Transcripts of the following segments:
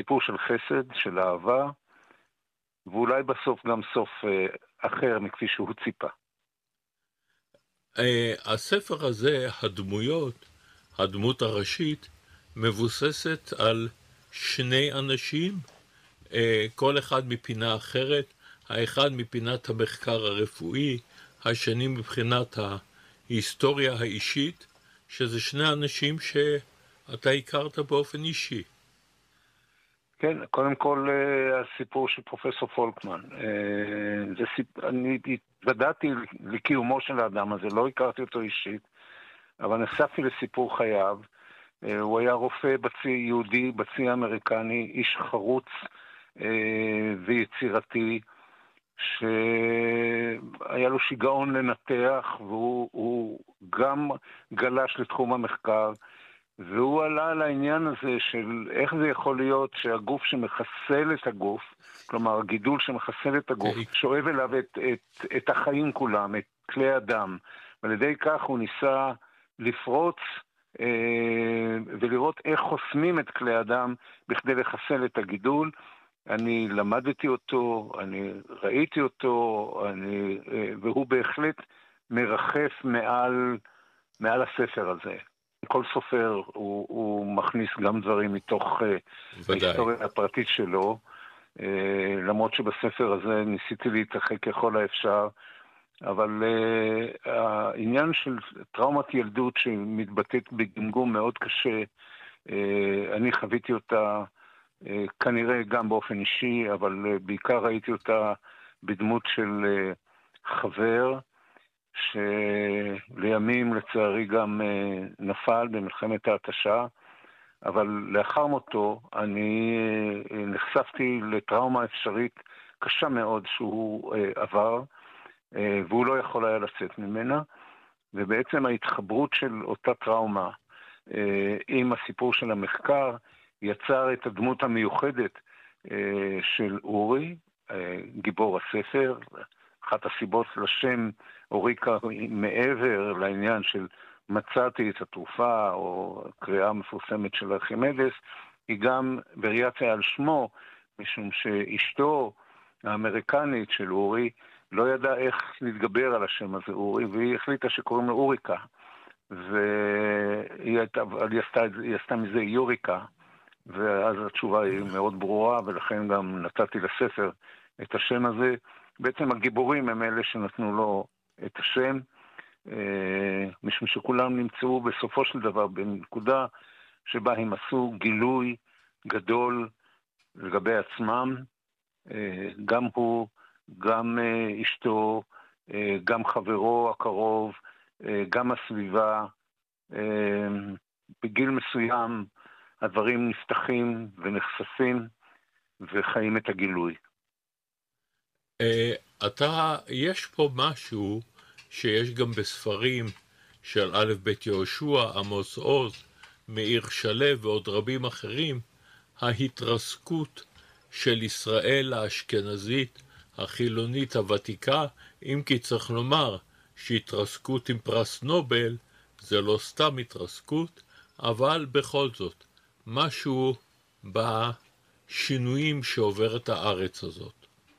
סיפור של חסד, של אהבה, ואולי בסוף גם סוף אחר מכפי שהוא ציפה. הספר הזה, הדמות הראשית, מבוססת על שני אנשים, כל אחד מפינה אחרת, האחד מפינת המחקר הרפואי, השני מבחינת ההיסטוריה האישית, שזה שני אנשים שאתה הכרת באופן אישי. כן, קודם כל הסיפור של פרופסור פולקמן. אני התוודעתי לקיומו של האדם הזה, לא הכרתי אותו אישית, אבל נחשפתי לסיפור חייו. הוא היה רופא יהודי, בצי אמריקני, איש חרוץ ויצירתי, שהיה לו שיגעון לנתח, והוא גם גלש לתחום המחקר, והוא עלה על העניין הזה של איך זה יכול להיות שהגוף שמחסל את הגוף, כלומר הגידול שמחסל את הגוף, שואב אליו את החיים כולם, את כלי הדם, ועל ידי כך הוא ניסה לפרוץ ולראות איך חוסמים את כלי הדם בכדי לחסל את הגידול. אני למדתי אותו, אני ראיתי אותו, והוא בהחלט מרחף מעל הספר הזה. כל סופר הוא מכניס גם דברים מתוך ההיסטוריה הפרטית שלו, למרות שבספר הזה ניסיתי להתרחק ככל האפשר, אבל העניין של טראומת ילדות שמתבטאת בגמגום מאוד קשה, אני חוויתי אותה כנראה גם באופן אישי, אבל בעיקר ראיתי אותה בדמות של חבר, שלימים לצערי גם נפל במלחמת ההתשה, אבל לאחר מותו אני נחשפתי לטראומה אפשרית קשה מאוד שהוא עבר, והוא לא יכול היה לצאת ממנה, ובעצם ההתחברות של אותה טראומה עם הסיפור של המחקר יצר את הדמות המיוחדת של אורי, גיבור הספר. אחת הסיבות לשם אוריקה, מעבר לעניין של מצאתי את התרופה, או קריאה מפורסמת של ארכימדס, היא גם וריאציה על שמו, משום שאשתו האמריקנית של אורי לא ידעה איך להתגבר על השם הזה אורי, והיא החליטה שקוראים לו אוריקה, והיא עשתה מזה יוריקה, ואז התשובה היא מאוד ברורה, ולכן גם נתתי לספר את השם הזה. בעצם הגיבורים הם אלה שנתנו לו את השם, משום שכולם נמצאו בסופו של דבר בנקודה שבה הם עשו גילוי גדול לגבי עצמם, גם הוא, גם אשתו, גם חברו הקרוב, גם הסביבה. בגיל מסוים הדברים נפתחים ונחשפים וחיים את הגילוי. יש פה משהו שיש גם בספרים של א' ב' יהושע, עמוס עוז, מאיר שלו ועוד רבים אחרים, ההתרסקות של ישראל האשכנזית, החילונית הוותיקה, אם כי צריך לומר שהתרסקות עם פרס נובל זה לא סתם התרסקות, אבל בכל זאת, משהו בשינויים שעוברת הארץ הזאת.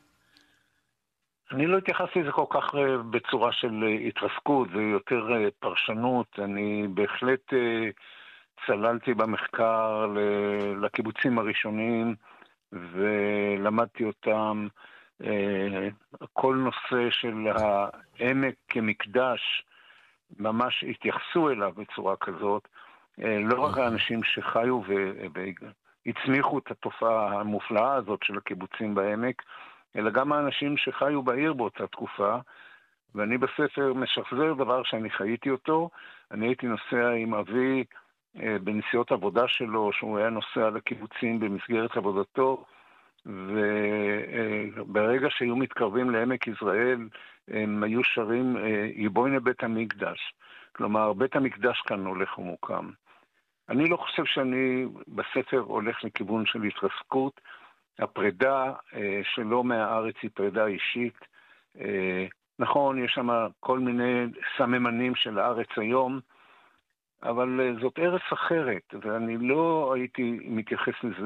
אני לא התייחסתי לזה כל כך בצורה של התרסקות, זה יותר פרשנות. אני בהחלט צללתי במחקר לקיבוצים הראשונים ולמדתי אותם. כל נושא של העמק כמקדש ממש התייחסו אליו בצורה כזאת. לא רק האנשים שחיו והצמיחו את התופעה המופלאה הזאת של הקיבוצים בעמק, אלא גם האנשים שחיו בעיר באותה תקופה, ואני בספר משחזר דבר שאני חייתי אותו. אני הייתי נוסע עם אבי בנסיעות עבודה שלו, שהוא היה נוסע לקיבוצים במסגרת עבודתו, וברגע שהיו מתקרבים לעמק יזרעאל, הם היו שרים יבוינה בית המקדש. כלומר, בית המקדש כאן הולך ומוקם. אני לא חושב שאני בספר הולך לכיוון של התרסקות. הפרידה שלו מהארץ היא פרידה אישית. נכון, יש שם כל מיני סממנים של הארץ היום, אבל זאת ארץ אחרת, ואני לא הייתי מתייחס לזה